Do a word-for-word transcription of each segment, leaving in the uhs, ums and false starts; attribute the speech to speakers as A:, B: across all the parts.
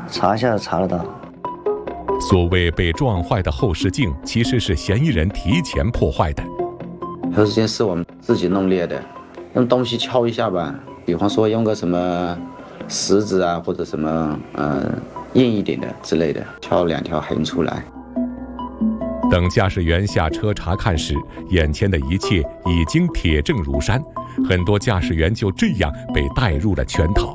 A: 查一下查得到。
B: 所谓被撞坏的后视镜，其实是嫌疑人提前破坏的。
C: 后视镜是我们自己弄裂的，用东西敲一下吧，比方说用个什么石子啊，或者什么呃硬一点的之类的，敲两条痕出来。
B: 等驾驶员下车查看时，眼前的一切已经铁证如山，很多驾驶员就这样被带入了圈套。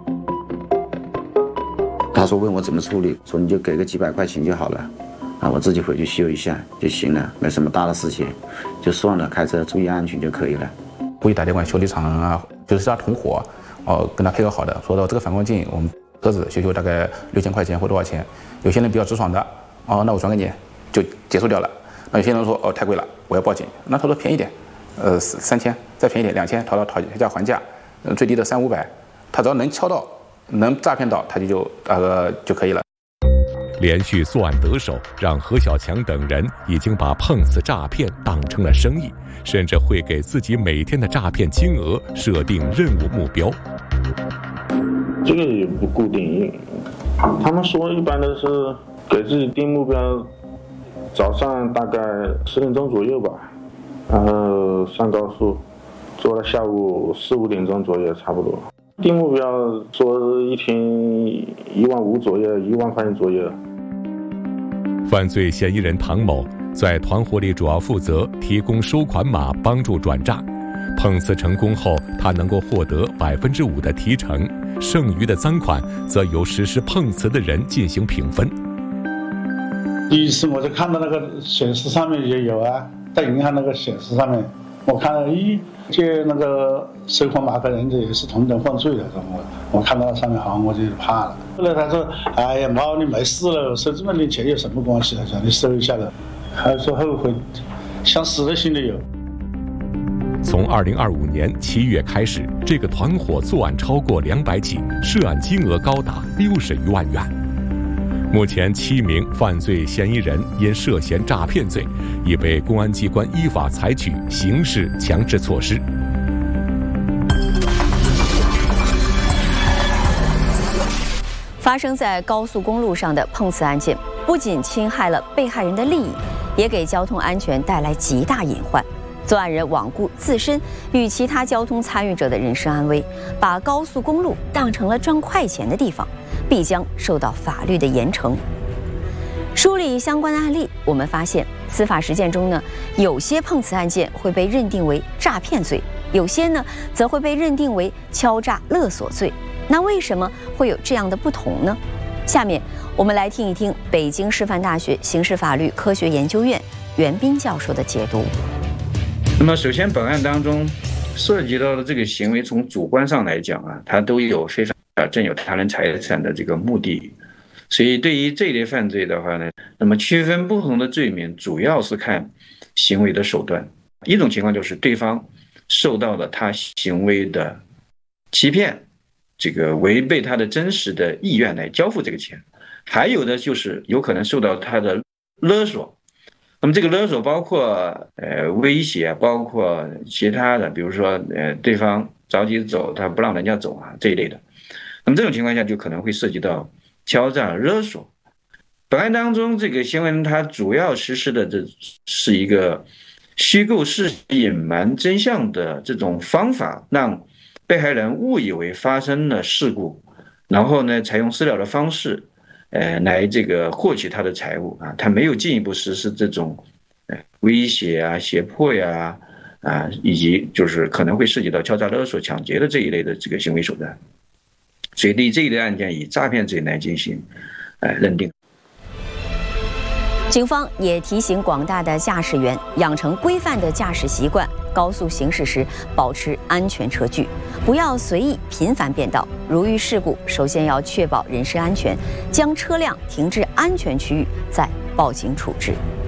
C: 他说问我怎么处理，说你就给个几百块钱就好了，啊，我自己回去修一下就行了，没什么大的事情，就算了，开车注意安全就可以了。
D: 故意打电话修理厂啊，就是他同伙，哦，跟他配合好的，说到这个反光镜，我们车子修修大概六千块钱或多少钱。有些人比较直爽的，哦，那我转给你，就结束掉了。那有些人说哦太贵了，我要报警。那他说便宜点，呃三千，再便宜点两千，讨到讨价还价，呃最低的三五百，他只要能敲到。能诈骗到他就就呃就可以了。
B: 连续作案得手，让何小强等人已经把碰瓷诈骗当成了生意，甚至会给自己每天的诈骗金额设定任务目标。
E: 这个也不固定，他们说一般的是给自己定目标，早上大概十点钟左右吧，然后上高速，做到下午四五点钟左右差不多。定目标说一天一万五左右，一万块钱左右。
B: 犯罪嫌疑人唐某在团伙里主要负责提供收款码，帮助转账。碰瓷成功后，他能够获得百分之五的提成，剩余的赃款则由实施碰瓷的人进行平分。
F: 第一次我就看到那个显示上面也有啊，在银行那个显示上面，我看到咦。借那个收款码的人这也是同等犯罪的，我我看到上面好像我就怕了。后来他说：“哎呀，毛你没事了，收这么点钱有什么关系了？叫你收一下了。”还说后悔，想死的心里有。
B: 从二零二五年七月开始，这个团伙作案超过两百起，涉案金额高达六十余万元。目前七名犯罪嫌疑人因涉嫌诈骗罪，已被公安机关依法采取刑事强制措施。
G: 发生在高速公路上的碰瓷案件，不仅侵害了被害人的利益，也给交通安全带来极大隐患。作案人罔顾自身与其他交通参与者的人身安危，把高速公路当成了赚快钱的地方，必将受到法律的严惩。梳理相关的案例，我们发现司法实践中呢，有些碰瓷案件会被认定为诈骗罪，有些呢则会被认定为敲诈勒索罪。那为什么会有这样的不同呢？下面我们来听一听北京师范大学刑事法律科学研究院袁斌教授的解读。
H: 那么首先本案当中涉及到的这个行为，从主观上来讲啊，它都有非法占有他人财产的这个目的，所以对于这类犯罪的话呢，那么区分不同的罪名主要是看行为的手段。一种情况就是对方受到了他行为的欺骗，这个违背他的真实的意愿来交付这个钱，还有的就是有可能受到他的勒索。那么这个勒索包括呃威胁，包括其他的，比如说呃对方着急走，他不让人家走啊这一类的。那么这种情况下就可能会涉及到敲诈勒索。本案当中，这个行为人他主要实施的这是一个虚构事实隐瞒真相的这种方法，让被害人误以为发生了事故，然后呢采用私了的方式呃，来这个获取他的财物啊，他没有进一步实施这种呃威胁啊、胁迫呀 啊, 啊，以及就是可能会涉及到敲诈勒索、抢劫的这一类的这个行为手段，所以对这一类案件以诈骗罪来进行呃认定。
G: 警方也提醒广大的驾驶员养成规范的驾驶习惯，高速行驶时保持安全车距，不要随意频繁变道。如遇事故，首先要确保人身安全，将车辆停至安全区域，再报警处置。